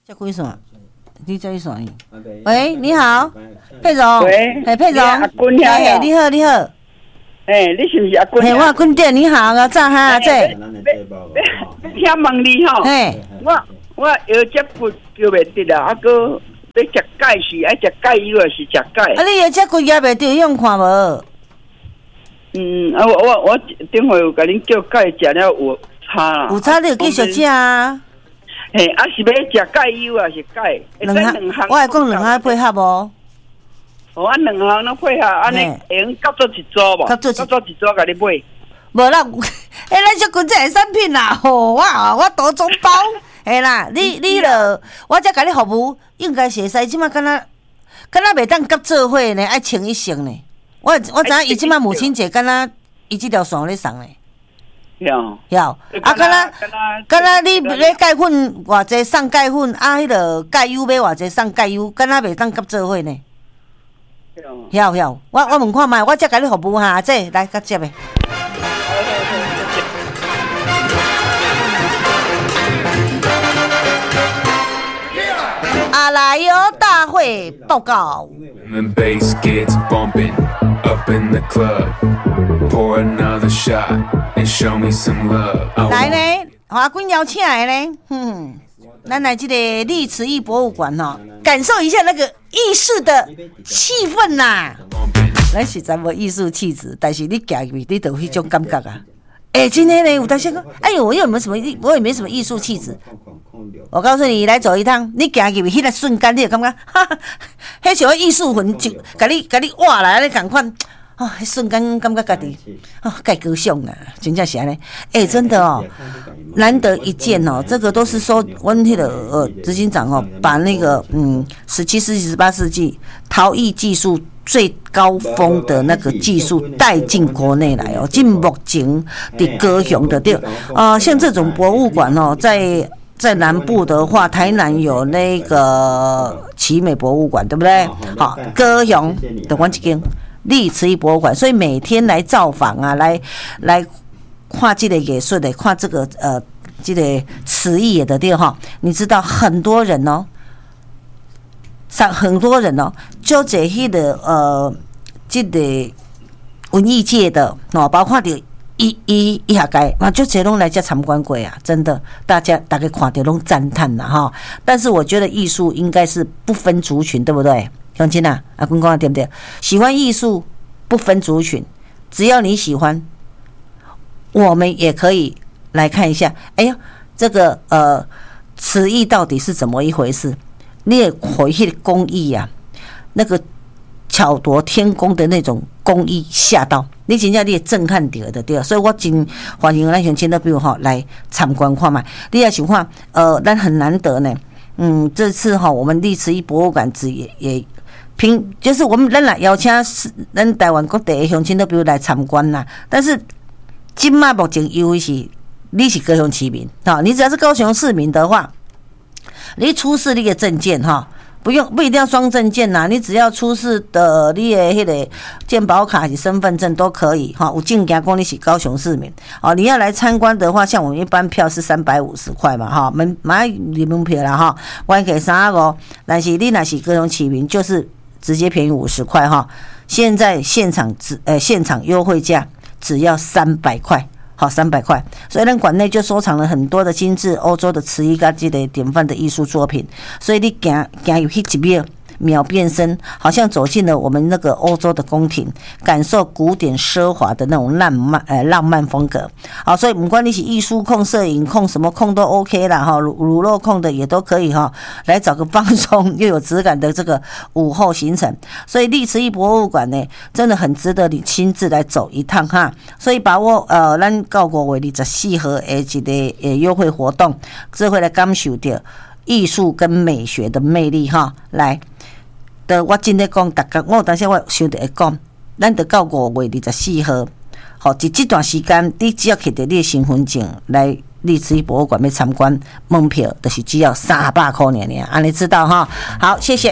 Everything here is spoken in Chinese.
这几线？你这一线？喂，你好，佩蓉。 喂， 佩蓉。 阿君你好。 你好，你好。 你是不是阿君？ 嘿，我阿君姐，你好啊，早哈这。 听问你吼。 嘿。 我腰脊骨叫袂得啦，啊个要食钙是爱食钙油还是食钙？ 啊，你腰脊骨也袂得，用看无？ 我顶回有甲恁叫钙食了有差啦。 有差你就继续食啊。 嘿，啊是要食钙油还是钙？ 两项，我会讲两项配合无？ 哦，两项拢配合，安尼会用夹做一组无？夹做一组甲你买。 无啦，咱这军这产品啦，吼，我多总包。嘿啦，你著我才甲你服务，应该是会使。即摆敢若袂当夹做伙呢，爱穿一身呢。我知影伊即摆母亲节敢若伊即条线咧送呢。晓啊，敢若你咧钙粉偌济送钙粉，啊，迄个钙油买偌济送钙油，敢若袂当夹做伙呢。晓，我问看卖，我才甲你服务哈，这来甲接的。阿拉有大会报告。来呢，阿君邀请来呢，咱来这个历慈艺博物馆哦，感受一下那个艺术的气氛呐。咱实在无艺术气质，但是你行入去，你就有迄种感觉啊。今天呢，有当时讲，哎呦，我也没什么艺术气质。我告诉你，来走一趟，你行入去，迄个瞬间，你就感觉，哈哈，迄像艺术魂就，甲你挖来，你赶快，迄瞬间感觉家己，介高尚啦，真正是安尼。真的哦，难得一见哦，这个都是说，阮迄个执行长哦，把那个17世纪、18世纪陶艺技术最高峰的那个技术带进国内来哦，进目前的高雄的对，像这种博物馆哦，在南部的话，台南有那个奇美博物馆，对不对？好，高雄的阮一间历慈艺博物馆，所以每天来造访啊，来看这个艺术的，看这个这个瓷艺的对哈，你知道很多人哦。很多人哦，就这迄个这个文艺界的哦，包括着医学界嘛，就这拢来这参观过啊，真的，大家看到拢赞叹啦哈。但是我觉得艺术应该是不分族群，对不对？乡亲啊，阿公讲对不对？喜欢艺术不分族群，只要你喜欢，我们也可以来看一下。哎呀，这个瓷艺到底是怎么一回事？你也回去工艺啊，那个巧夺天工的那种工艺吓到你，真正你也震撼到的对，所以我真欢迎咱乡亲的朋友来参观看嘛。你也想看，咱很难得呢。这次我们历慈艺博物馆也就是我们咱来邀请咱台湾各地的乡亲的朋友来参观啦。但是今嘛目前因为是你是高雄市民，你只要是高雄市民的话。你出示你的证件不一定要双证件呐，你只要出示的你的迄个健保卡是身份证都可以有证件讲你是高雄市民你要来参观的话，像我们一般票是350块嘛买门票啦我给35，但是你若是高雄市民就是直接便宜50块现在现场优惠价只要300块。好，300块，所以咱馆内就收藏了很多的精致欧洲的瓷艺跟这个典范的艺术作品，所以你行入去一秒，秒变身，好像走进了我们那个欧洲的宫廷，感受古典奢华的那种浪漫风格。好，所以不管你是艺术控、摄影控，什么控都 OK 啦乳酪控的也都可以来找个放松又有质感的这个午后行程。所以历慈艺博物馆呢，真的很值得你亲自来走一趟哈。所以把握咱到5月24号的一个优惠活动，这会来感受到艺术跟美学的魅力来。我真的讲，大家我当时我想着会讲，咱就到5月24号，在这段时间，你只要摕着你的身份证来历慈艺博物馆要参观，门票就是只要300块尔，安尼知道好，谢谢。